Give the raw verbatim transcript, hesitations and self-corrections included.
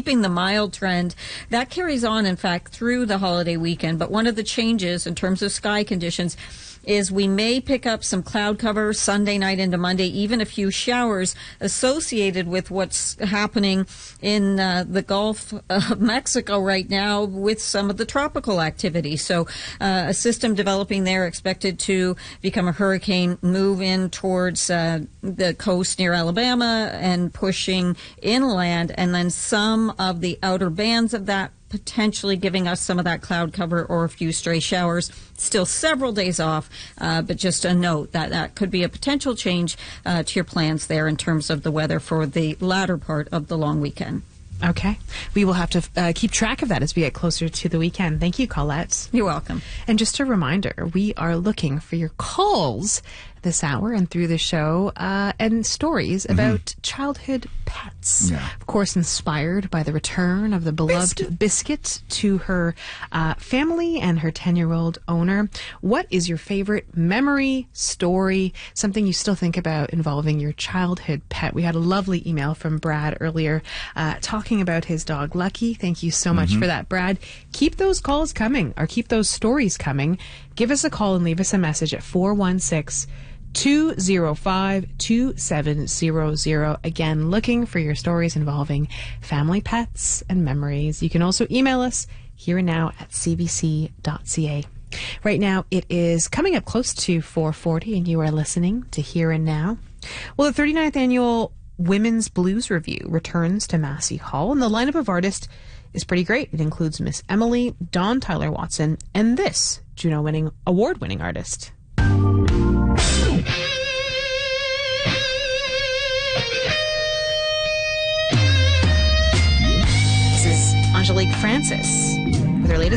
keeping the mild trend. That carries on, in fact, through the holiday weekend. But one of the changes in terms of sky conditions is we may pick up some cloud cover Sunday night into Monday, even a few showers associated with what's happening in uh, the Gulf of Mexico right now with some of the tropical activity. So uh, a system developing there expected to become a hurricane, move in towards uh, the coast near Alabama and pushing inland, and then some of the outer bands of that potentially giving us some of that cloud cover or a few stray showers. Still several days off, uh, but just a note that that could be a potential change uh, to your plans there in terms of the weather for the latter part of the long weekend. Okay. We will have to uh, keep track of that as we get closer to the weekend. Thank you, Colette. You're welcome. And just a reminder, we are looking for your calls this hour and through the show uh, and stories mm-hmm. about childhood pets. Yeah. Of course, inspired by the return of the beloved Biscuit, Biscuit to her uh, family and her ten-year-old owner. What is your favorite memory, story, something you still think about involving your childhood pet? We had a lovely email from Brad earlier uh, talking about his dog, Lucky. Thank you so much mm-hmm. for that, Brad. Keep those calls coming, or keep those stories coming. Give us a call and leave us a message at four one six, two oh five, two seven zero zero. Again, looking for your stories involving family pets and memories. You can also email us here and now at c b c dot c a. Right now, it is coming up close to four forty, and you are listening to Here and Now. Well, the thirty-ninth annual Women's Blues Review returns to Massey Hall, and the lineup of artists is pretty great. It includes Miss Emily, Dawn Tyler Watson, and this Juno-winning, award-winning artist. This is Angelique Francis with her latest